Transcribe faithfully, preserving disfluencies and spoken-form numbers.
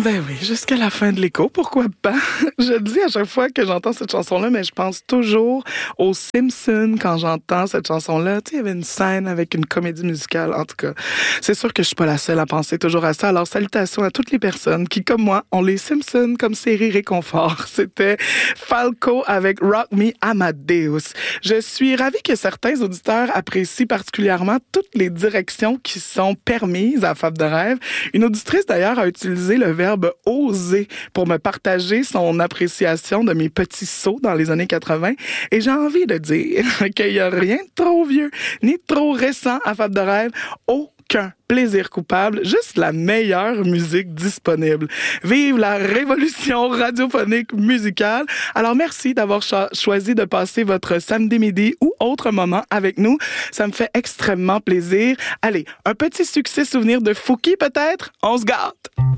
Ben oui, jusqu'à la fin de l'écho, pourquoi pas? Je le dis à chaque fois que j'entends cette chanson-là, mais je pense toujours aux Simpsons quand j'entends cette chanson-là. Tu sais, il y avait une scène avec une comédie musicale, en tout cas. C'est sûr que je suis pas la seule à penser toujours à ça. Alors, salutations à toutes les personnes qui, comme moi, ont les Simpsons comme série réconfort. C'était Falco avec Rock Me Amadeus. Je suis ravie que certains auditeurs apprécient particulièrement toutes les directions qui sont permises à Fab de rêve. Une auditrice, d'ailleurs, a utilisé le verbe « oser » pour me partager son appréciation de mes petits sauts dans les années quatre-vingt. Et j'ai envie de dire qu'il n'y a rien de trop vieux ni de trop récent à Fab de rêve. Aucun plaisir coupable, juste la meilleure musique disponible. Vive la révolution radiophonique musicale. Alors, merci d'avoir cho- choisi de passer votre samedi midi ou autre moment avec nous. Ça me fait extrêmement plaisir. Allez, un petit succès souvenir de Fouki peut-être? On se gâte!